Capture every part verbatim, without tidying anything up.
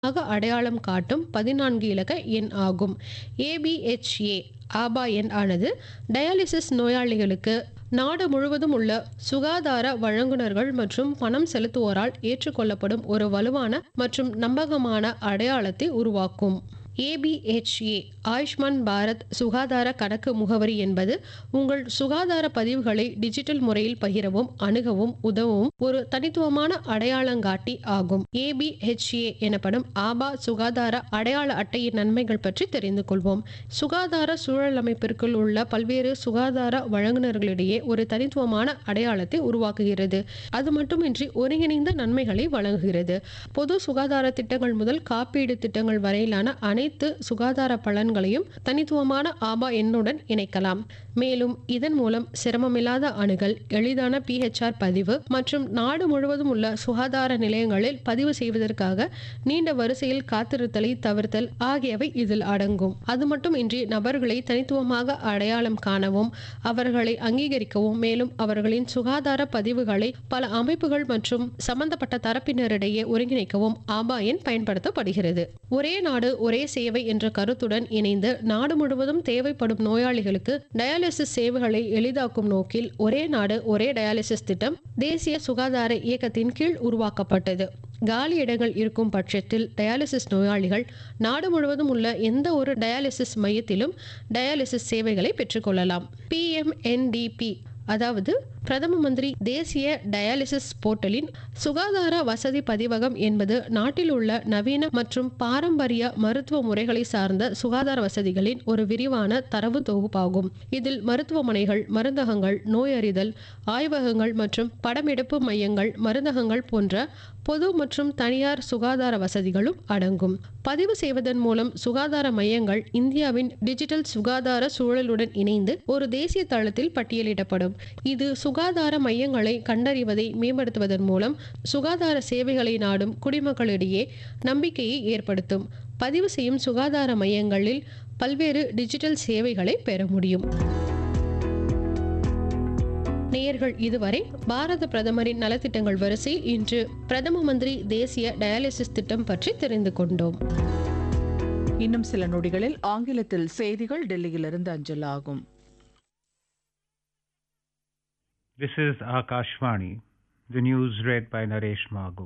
ஆக அடையாளம் காட்டும் பதினான்கு இலக்க எண் ஆகும். ஏபிஹெச்ஏ ஆபா எண் ஆனது டயாலிசிஸ் நோயாளிகளுக்கு நாடு முழுவதும் உள்ள சுகாதார வழங்குனர்கள் மற்றும் பணம் செலுத்துவோரால் ஏற்றுக்கொள்ளப்படும் ஒரு வலுவான மற்றும் நம்பகமான அடையாளத்தை உருவாக்கும். ஏபிஹெச்ஏ ஆயுஷ்மான் பாரத் சுகாதார கணக்கு முகவரி என்பது உங்கள் சுகாதார பதிவுகளை டிஜிட்டல் முறையில் பகிரவும் அணுகவும் உதவும் ஒரு தனித்துவமான அடையாளங்காட்டி ஆகும். ஏபிஹெச்ஏ எனப்படும் ஆபா சுகாதார அடையாள அட்டையின் நன்மைகள் பற்றி தெரிந்து கொள்வோம். சுகாதார சூழல் அமைப்பிற்குள் உள்ள பல்வேறு சுகாதார வழங்குனர்களிடையே ஒரு தனித்துவமான அடையாளத்தை உருவாக்குகிறது. அது மட்டுமின்றி ஒருங்கிணைந்த நன்மைகளை வழங்குகிறது. பொது சுகாதார திட்டங்கள் முதல் காப்பீடு திட்டங்கள் வரையிலான அனைத்து சுகாதார பலன்களையும் தனித்துவமான ஆபா எண்ணுடன் இணைக்கலாம். மேலும் இதன் மூலம் சிரமமில்லாத அணுகல், எளிதான பிஹெச்ஆர் பதிவு மற்றும் நாடு முழுவதும் உள்ள சுகாதார நிலையங்களில் பதிவு செய்வதற்காக நீண்ட வரிசையில் காத்திருத்தலை தவிர்த்தல் ஆகியவை இதில் அடங்கும். அது மட்டுமின்றி நபர்களை தனித்துவமாக அடையாளம் காணவும் அவர்களை அங்கீகரிக்கவும் மேலும் அவர்களின் சுகாதார பதிவுகளை பல அமைப்புகள் மற்றும் சம்பந்தப்பட்ட தரப்பினரிடையே ஒருங்கிணைக்கவும் ஆபா எண் பயன்படுத்தப்படுகிறது. ஒரே நாடு ஒரே சேவை என்ற கருத்துடன் இணைந்து நாடு முழுவதும் தேவைப்படும் நோயாளிகளுக்கு டயாலிசிஸ் சேவைகளை எளிதாக்கும் நோக்கில் ஒரே நாடு ஒரே டயாலிசிஸ் திட்டம் தேசிய சுகாதார இயக்கத்தின் கீழ் உருவாக்கப்பட்டது. காலி இடங்கள் இருக்கும் பட்சத்தில் டயாலிசிஸ் நோயாளிகள் நாடு முழுவதும் உள்ள எந்த ஒரு டயாலிசிஸ் மையத்திலும் டயாலிசிஸ் சேவைகளை பெற்றுக்கொள்ளலாம். பிஎம்என்டிபி அதாவது பிரதம மந்திரி தேசிய டயாலிசிஸ் போர்ட்டலின் சுகாதார வசதி பதிவகம் என்பது நாட்டில் உள்ள நவீன மற்றும் பாரம்பரிய மருத்துவ முறைகளை சார்ந்த சுகாதார வசதிகளின் ஒரு விரிவான தரவு தொகுப்பாகும். இதில் மருத்துவமனைகள், மருந்தகங்கள், நோயறிதல் ஆய்வகங்கள் மற்றும் படமெடுப்பு மையங்கள், மருந்தகங்கள் போன்ற பொது மற்றும் தனியார் சுகாதார வசதிகளும் அடங்கும். பதிவு செய்வதன் மூலம் சுகாதார மையங்கள் இந்தியாவின் டிஜிட்டல் சுகாதார சூழலுடன் இணைந்து ஒரு தேசிய தளத்தில் பட்டியலிடப்படும். இது சுகாதார மையங்களை கண்டறிவதை மேம்படுத்துவதன் மூலம் சுகாதார சேவைகளை நாடும் குடிமக்களிடையே நம்பிக்கையை ஏற்படுத்தும். பதிவு செய்யும் சுகாதார மையங்களில் பல்வேறு டிஜிட்டல் சேவைகளை பெற முடியும். நேயர்கள் இதுவரை பாரத பிரதமரின் நலத்திட்டங்கள் வரிசையில் இன்று பிரதம மந்திரி தேசிய டயாலிசிஸ் திட்டம் பற்றி தெரிந்து கொண்டோம். இன்னும் சில நொடிகளில் ஆங்கிலத்தில் செய்திகள் டெல்லியிலிருந்து அஞ்சலாகும். This is Akashvani. The news read by Naresh Magu.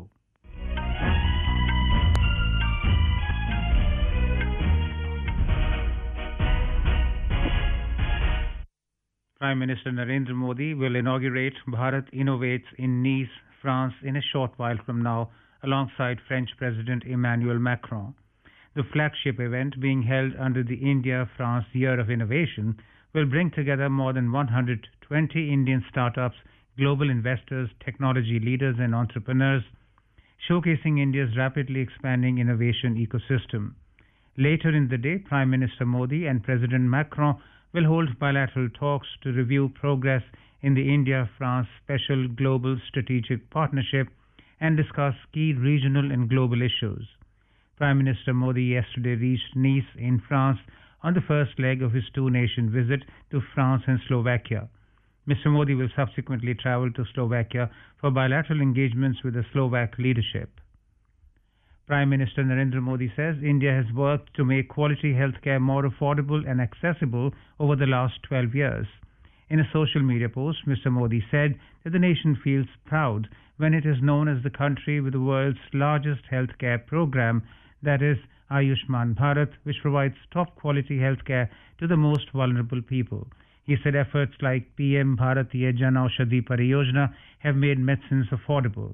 Prime Minister Narendra Modi will inaugurate Bharat Innovates in Nice, France in a short while from now alongside French President Emmanuel Macron. The flagship event being held under the India-France Year of Innovation will bring together more than one hundred twenty Indian startups, global investors, technology leaders and entrepreneurs, showcasing India's rapidly expanding innovation ecosystem. Later in the day, Prime Minister Modi and President Macron will hold bilateral talks to review progress in the India-France Special Global Strategic Partnership and discuss key regional and global issues. Prime Minister Modi yesterday reached Nice in France on the first leg of his two-nation visit to France and Slovakia. Mister Modi will subsequently travel to Slovakia for bilateral engagements with the Slovak leadership. Prime Minister Narendra Modi says India has worked to make quality healthcare more affordable and accessible over the last twelve years. In a social media post, Mister Modi said that the nation feels proud when it is known as the country with the world's largest healthcare program, that is Ayushman Bharat, which provides top quality healthcare to the most vulnerable people. He said efforts like P M Bharatiya Jan Aushadhi Pariyojana have made medicines affordable.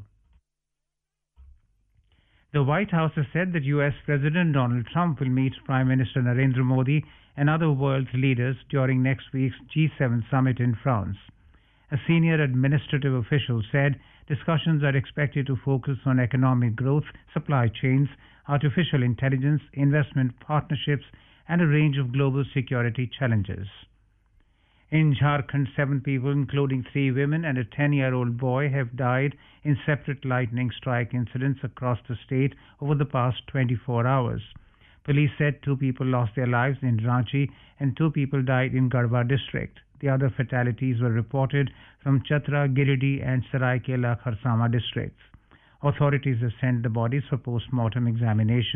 The White House has said that U S President Donald Trump will meet Prime Minister Narendra Modi and other world leaders during next week's G seven summit in France. A senior administrative official said discussions are expected to focus on economic growth, supply chains, artificial intelligence, investment partnerships, and a range of global security challenges. In Jharkhand, seven people, including three women and a ten-year-old boy, have died in separate lightning strike incidents across the state over the past twenty-four hours. Police said two people lost their lives in Ranchi and two people died in Garhwa district. The other fatalities were reported from Chatra, Giridih and Saraikela Kharsama districts. Authorities have sent the bodies for post-mortem examination.